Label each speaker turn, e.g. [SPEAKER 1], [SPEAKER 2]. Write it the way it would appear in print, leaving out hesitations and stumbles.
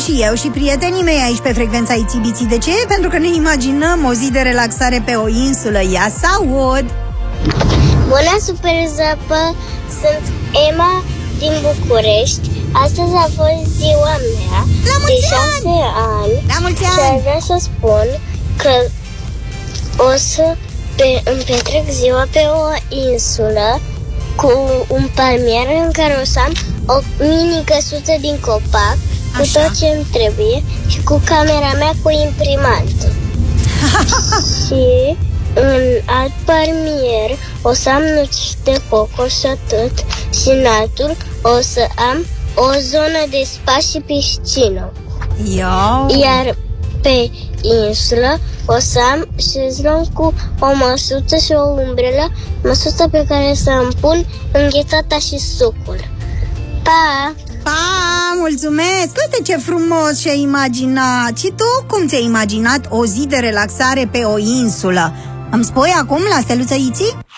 [SPEAKER 1] și eu și prietenii mei aici pe frecvența Itibiții. De ce? Pentru că ne imaginăm o zi de relaxare pe o insulă. Ia să aud!
[SPEAKER 2] Bună, Super Zăpă! Sunt Emma din București. Astăzi a fost ziua mea de 6 ani.
[SPEAKER 1] La mulți
[SPEAKER 2] și
[SPEAKER 1] ani!
[SPEAKER 2] aș vrea să spun că o să îmi petrec ziua pe o insulă cu un palmier în care o să am o mini căsuță din copac cu tot ce îmi trebuie și cu camera mea cu imprimantă. Și în alt palmier o să am nuci de cocos și atât. Și în altul o să am o zonă de spa și piscină. Iar pe insulă o să am șezlong cu o măsuță și o umbrelă, măsuța pe care să îmi pun înghețata și sucul. Pa!
[SPEAKER 1] Pa! Mulțumesc! Uite ce frumos și-ai imaginat! Și tu cum ți-ai imaginat o zi de relaxare pe o insulă? Îmi spui acum la steluță Iții?